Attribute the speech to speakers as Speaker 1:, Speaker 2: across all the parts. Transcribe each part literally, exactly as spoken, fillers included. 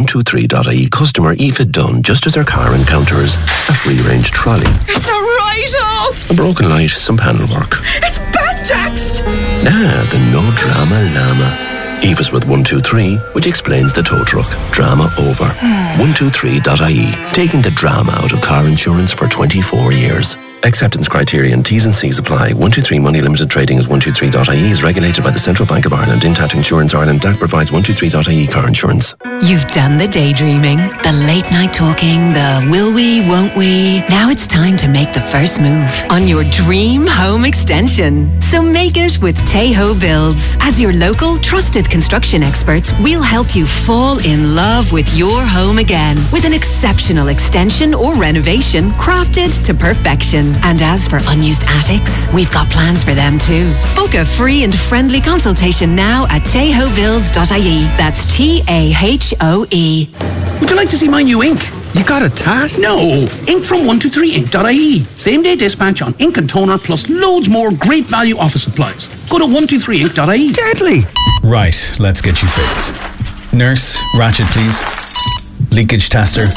Speaker 1: two three dot I E customer Aoife Dunn just as her car encounters a free-range trolley.
Speaker 2: It's a write-off!
Speaker 1: A broken light, some panel work.
Speaker 2: It's Banjaxed!
Speaker 1: Ah, the no drama llama. Aoife's with one two three, which explains the tow truck. Drama over. one two three dot I E, taking the drama out of car insurance for twenty-four years. Acceptance criteria and T's and C's apply. one two three Money Limited Trading as one two three dot I E is regulated by the Central Bank of Ireland. Intact Insurance Ireland D A C provides one two three dot I E car insurance.
Speaker 3: You've done the daydreaming, the late night talking, the will we, won't we. Now it's time to make the first move on your dream home extension. So make it with Tejo Builds. As your local trusted construction experts, we'll help you fall in love with your home again with an exceptional extension or renovation crafted to perfection. And as for unused attics, we've got plans for them too. Book a free and friendly consultation now at tejo builds dot I E. That's T A H O E.
Speaker 4: Would you like to see my new ink? You got a task? No. Ink from one two three ink dot I E. Same day dispatch on ink and toner plus loads more great value office supplies. Go to one two three ink dot I E.
Speaker 5: Deadly. Right, let's get you fixed. Nurse, ratchet please. Leakage tester.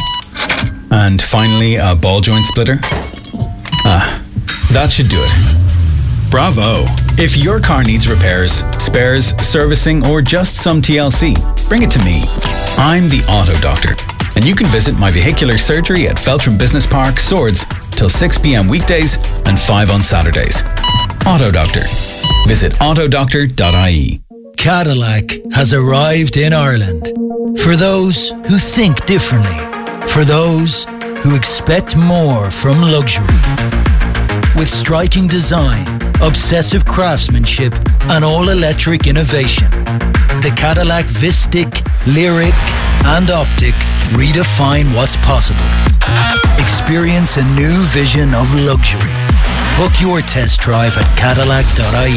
Speaker 5: And finally a ball joint splitter. Ah, that should do it. Bravo! If your car needs repairs, spares, servicing, or just some T L C, bring it to me. I'm the Auto Doctor, and you can visit my vehicular surgery at Feltram Business Park, Swords, till six p.m. weekdays and five on Saturdays. Auto Doctor. Visit auto doctor dot I E.
Speaker 6: Cadillac has arrived in Ireland. For those who think differently. For those who expect more from luxury. With striking design, obsessive craftsmanship, and all-electric innovation, the Cadillac Vistic, Lyric, and Optic redefine what's possible. Experience a new vision of luxury. Book your test drive at cadillac dot I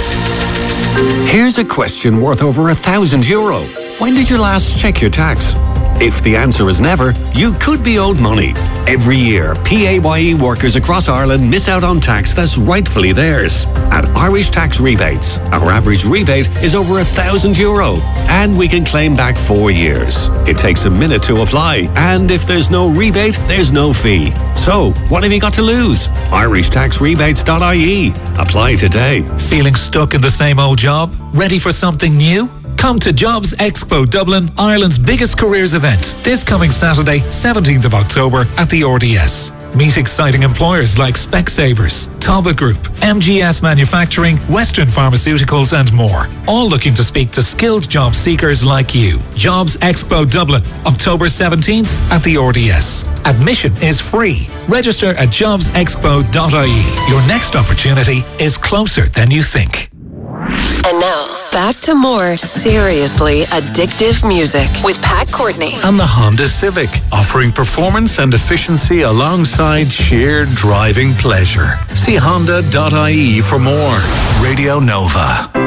Speaker 6: E.
Speaker 7: Here's a question worth over a thousand euro. When did you last check your tax? If the answer is never, you could be owed money. Every year, P A Y E workers across Ireland miss out on tax that's rightfully theirs. At Irish Tax Rebates, our average rebate is over a thousand euro, and we can claim back four years. It takes a minute to apply, and if there's no rebate, there's no fee. So, what have you got to lose? irish tax rebates dot I E. Apply today.
Speaker 8: Feeling stuck in the same old job? Ready for something new? Come to Jobs Expo Dublin, Ireland's biggest careers event, this coming Saturday, seventeenth of October at the R D S. Meet exciting employers like Specsavers, Talbot Group, M G S Manufacturing, Western Pharmaceuticals and more. All looking to speak to skilled job seekers like you. Jobs Expo Dublin, October seventeenth at the R D S. Admission is free. Register at jobs expo dot I E. Your next opportunity is closer than you think.
Speaker 3: And now, back to more seriously addictive music with Pat Courtney.
Speaker 9: And the Honda Civic, offering performance and efficiency alongside sheer driving pleasure. See honda dot I E for more. Radio Nova.